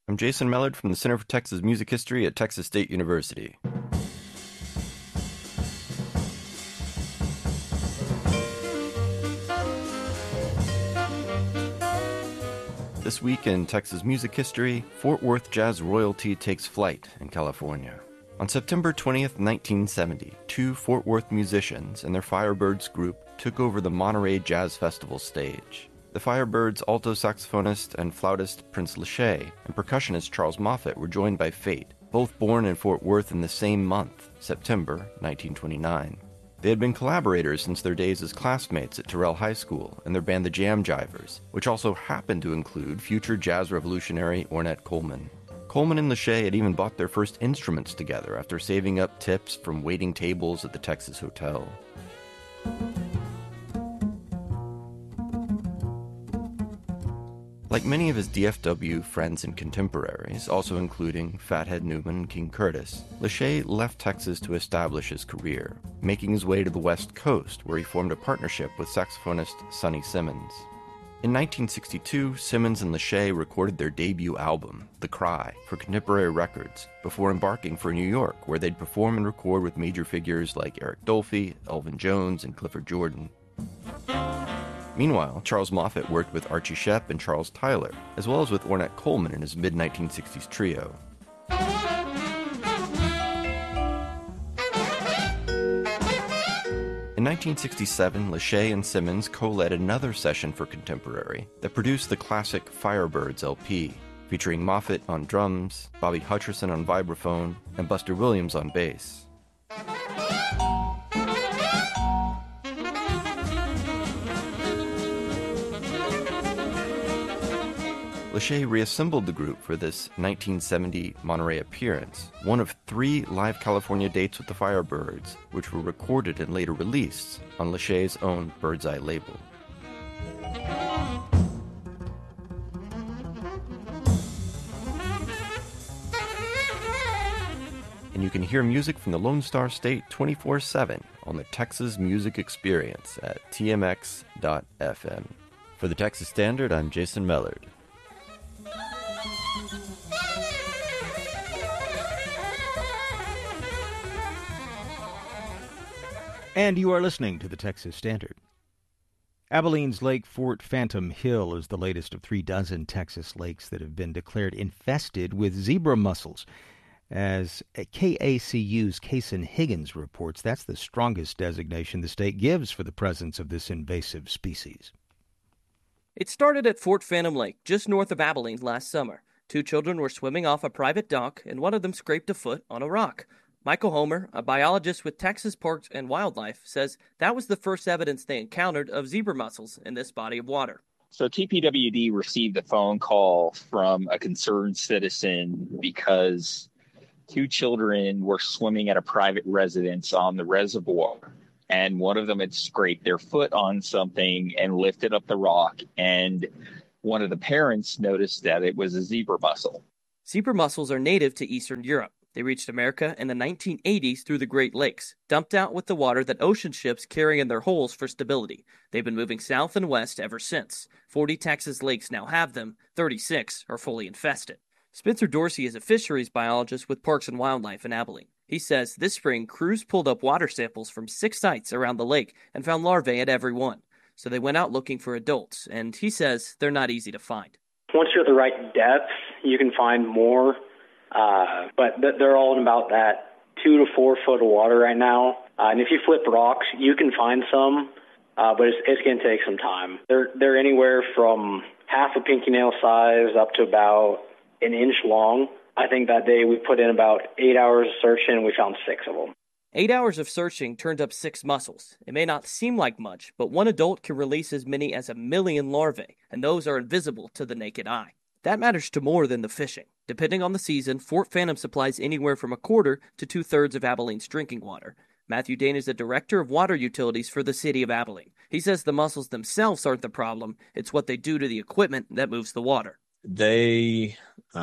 I'm Jason Mellard from the Center for Texas Music History at Texas State University. This week in Texas music history, Fort Worth jazz royalty takes flight in California. On September 20th, 1970, two Fort Worth musicians and their Firebirds group took over the Monterey Jazz Festival stage. The Firebirds' alto saxophonist and flautist Prince Lachey and percussionist Charles Moffett were joined by Fate, both born in Fort Worth in the same month, September 1929. They had been collaborators since their days as classmates at Terrell High School and their band the Jam Jivers, which also happened to include future jazz revolutionary Ornette Coleman. Coleman and Lachey had even bought their first instruments together after saving up tips from waiting tables at the Texas Hotel. Like many of his DFW friends and contemporaries, also including Fathead Newman and King Curtis, Lachey left Texas to establish his career, making his way to the West Coast, where he formed a partnership with saxophonist Sonny Simmons. In 1962, Simmons and Lachey recorded their debut album, The Cry, for Contemporary Records, before embarking for New York, where they'd perform and record with major figures like Eric Dolphy, Elvin Jones, and Clifford Jordan. Meanwhile, Charles Moffett worked with Archie Shepp and Charles Tyler, as well as with Ornette Coleman in his mid-1960s trio. In 1967, Lachey and Simmons co-led another session for Contemporary that produced the classic Firebirds LP, featuring Moffett on drums, Bobby Hutcherson on vibraphone, and Buster Williams on bass. Lachey reassembled the group for this 1970 Monterey appearance, one of 3 live California dates with the Firebirds, which were recorded and later released on Lachey's own Birdseye label. And you can hear music from the Lone Star State 24/7 on the Texas Music Experience at tmx.fm. For the Texas Standard, I'm Jason Mellard. And you are listening to the Texas Standard. Abilene's Lake Fort Phantom Hill is the latest of 36 Texas lakes that have been declared infested with zebra mussels. As KACU's Kason Higgins reports, that's the strongest designation the state gives for the presence of this invasive species. It started at Fort Phantom Lake, just north of Abilene, last summer. 2 children were swimming off a private dock, and one of them scraped a foot on a rock. Michael Homer, a biologist with Texas Parks and Wildlife, says that was the first evidence they encountered of zebra mussels in this body of water. So TPWD received a phone call from a concerned citizen because 2 children were swimming at a private residence on the reservoir, and one of them had scraped their foot on something and lifted up the rock, and one of the parents noticed that it was a zebra mussel. Zebra mussels are native to Eastern Europe. They reached America in the 1980s through the Great Lakes, dumped out with the water that ocean ships carry in their holes for stability. They've been moving south and west ever since. 40 Texas lakes now have them. 36 are fully infested. Spencer Dorsey is a fisheries biologist with Parks and Wildlife in Abilene. He says this spring, crews pulled up water samples from 6 sites around the lake and found larvae at every one. So they went out looking for adults, and he says they're not easy to find. Once you're at the right depth, you can find more. But they're all in about that 2 to 4 foot of water right now. And if you flip rocks, you can find some, but it's going to take some time. They're anywhere from half a pinky nail size up to about an inch long. I think that day we put in about 8 hours of searching and we found 6 of them. 8 hours of searching turned up 6 mussels. It may not seem like much, but one adult can release as many as 1 million larvae, and those are invisible to the naked eye. That matters to more than the fishing. Depending on the season, Fort Phantom supplies anywhere from 1/4 to 2/3 of Abilene's drinking water. Matthew Dane is the director of water utilities for the city of Abilene. He says the mussels themselves aren't the problem. It's what they do to the equipment that moves the water. They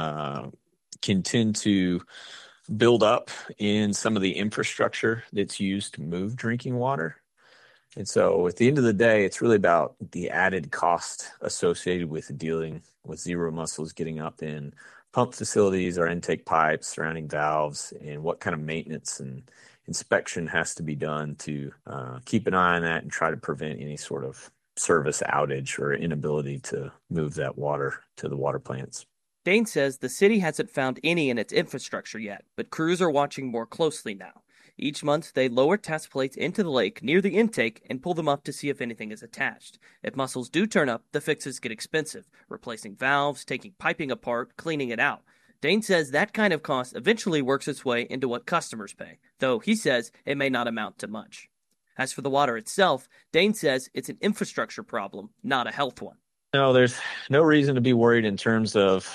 can tend to build up in some of the infrastructure that's used to move drinking water. And so at the end of the day, it's really about the added cost associated with dealing with zebra mussels getting up in pump facilities or intake pipes, surrounding valves, and what kind of maintenance and inspection has to be done to keep an eye on that and try to prevent any sort of service outage or inability to move that water to the water plants. Dane says the city hasn't found any in its infrastructure yet, but crews are watching more closely now. Each month, they lower test plates into the lake near the intake and pull them up to see if anything is attached. If mussels do turn up, the fixes get expensive, replacing valves, taking piping apart, cleaning it out. Dane says that kind of cost eventually works its way into what customers pay, though he says it may not amount to much. As for the water itself, Dane says it's an infrastructure problem, not a health one. No, there's no reason to be worried in terms of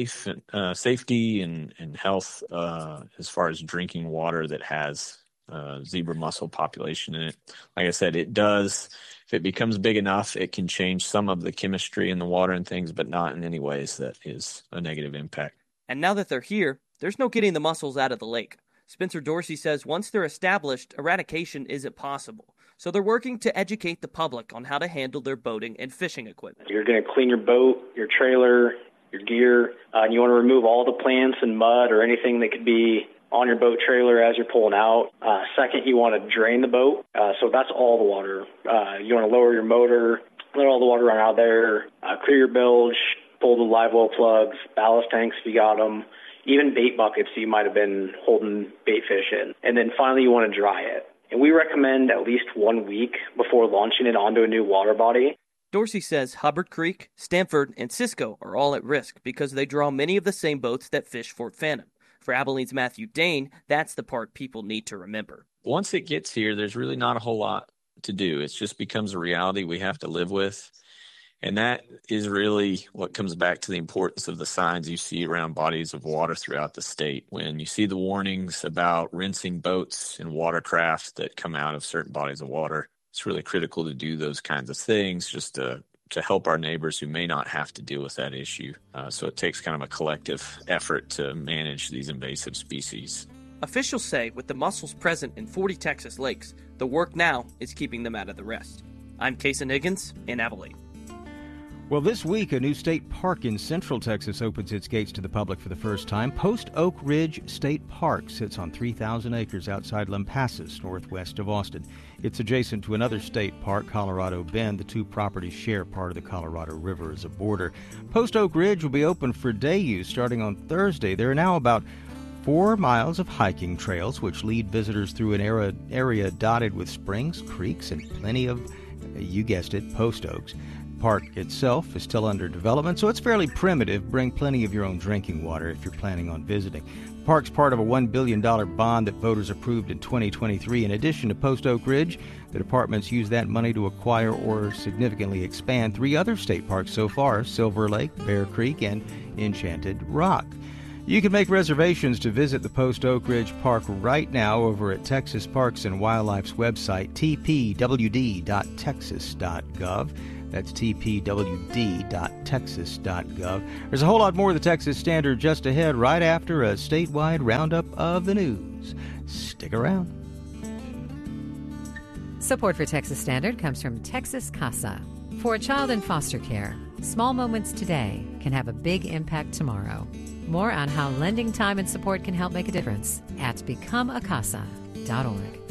safety and health as far as drinking water that has zebra mussel population in it. Like I said, it does. If it becomes big enough, it can change some of the chemistry in the water and things, but not in any ways that is a negative impact. And now that they're here, there's no getting the mussels out of the lake. Spencer Dorsey says once they're established, eradication isn't possible. So they're working to educate the public on how to handle their boating and fishing equipment. You're going to clean your boat, your trailer, your gear, and you want to remove all the plants and mud or anything that could be on your boat trailer as you're pulling out. Second, you want to drain the boat. So that's all the water. You want to lower your motor, let all the water run out there, clear your bilge, pull the live well plugs, ballast tanks if you got them, even bait buckets you might have been holding bait fish in. And then finally, you want to dry it. And we recommend at least 1 week before launching it onto a new water body. Dorsey says Hubbard Creek, Stanford, and Cisco are all at risk because they draw many of the same boats that fish Fort Phantom. For Abilene's Matthew Dane, that's the part people need to remember. Once it gets here, there's really not a whole lot to do. It just becomes a reality we have to live with. And that is really what comes back to the importance of the signs you see around bodies of water throughout the state. When you see the warnings about rinsing boats and watercraft that come out of certain bodies of water, it's really critical to do those kinds of things just to help our neighbors who may not have to deal with that issue. So it takes kind of a collective effort to manage these invasive species. Officials say with the mussels present in 40 Texas lakes, the work now is keeping them out of the rest. I'm Kason Higgins in Abilene. Well, this week, a new state park in Central Texas opens its gates to the public for the first time. Post Oak Ridge State Park sits on 3,000 acres outside Lampasas, northwest of Austin. It's adjacent to another state park, Colorado Bend. The two properties share part of the Colorado River as a border. Post Oak Ridge will be open for day use starting on Thursday. There are now about 4 miles of hiking trails, which lead visitors through an area dotted with springs, creeks, and plenty of, you guessed it, post oaks. Park itself is still under development, so it's fairly primitive. Bring plenty of your own drinking water if you're planning on visiting. The park's part of a $1 billion bond that voters approved in 2023. In addition to Post Oak Ridge, the department's used that money to acquire or significantly expand 3 other state parks so far: Silver Lake, Bear Creek, and Enchanted Rock. You can make reservations to visit the Post Oak Ridge Park right now over at Texas Parks and Wildlife's website, tpwd.texas.gov. That's tpwd.texas.gov. There's a whole lot more of the Texas Standard just ahead, right after a statewide roundup of the news. Stick around. Support for Texas Standard comes from Texas CASA. For a child in foster care, small moments today can have a big impact tomorrow. More on how lending time and support can help make a difference at becomeacasa.org.